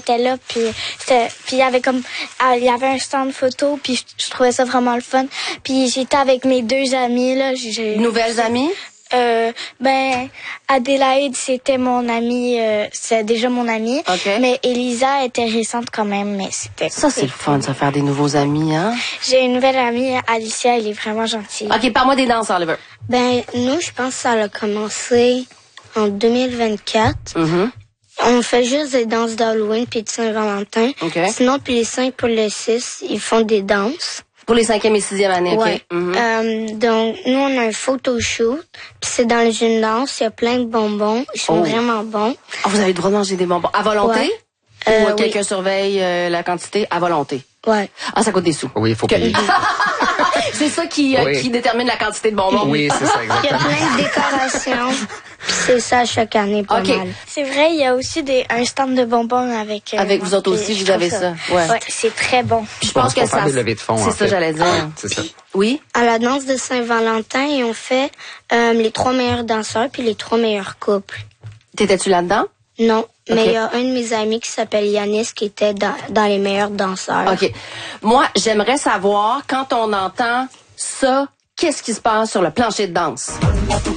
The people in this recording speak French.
était là, puis il y avait un stand photo, puis je trouvais ça vraiment le fun. Puis j'étais avec mes 2 amies, là. Nouvelles amies? Adélaïde, c'était mon amie, c'est déjà mon amie. Okay. Mais Elisa était récente quand même, mais c'était... Ça, c'est le fun, ça, faire des nouveaux amis, hein? J'ai une nouvelle amie, Alicia, elle est vraiment gentille. OK, parle-moi des danses, Oliver. Nous, je pense que ça a commencé en 2024. Mm-hmm. On fait juste des danses d'Halloween puis de Saint-Valentin. Okay. Sinon, puis les 5 pour les 6, ils font des danses. Pour les 5e et 6e années, OK. Ouais. Donc, nous, on a un photoshoot. Puis c'est dans le gymnase. Il y a plein de bonbons. Ils sont vraiment bons. Ah, vous avez le droit de manger des bonbons à volonté? Ouais. Ou quelqu'un surveille la quantité à volonté? Ouais. Ah, ça coûte des sous. Oui, il faut payer. C'est ça qui détermine la quantité de bonbons. Oui, c'est ça, Il y a exactement. plein de décorations. Puis c'est ça chaque année, pas mal. C'est vrai, il y a aussi un stand de bonbons avec... Avec vous autres aussi, vous avez ça. Ouais. C'est très bon. Puis je pense que ça... des levées de fonds, c'est en ça, fait. j'allais dire. C'est ça. Oui? À la danse de Saint-Valentin, ils ont fait les 3 meilleurs danseurs puis les 3 meilleurs couples. T'étais-tu là-dedans? Non, mais Ok. il y a un de mes amis qui s'appelle Yanis qui était dans les meilleurs danseurs. OK. Moi, j'aimerais savoir, quand on entend ça, qu'est-ce qui se passe sur le plancher de danse?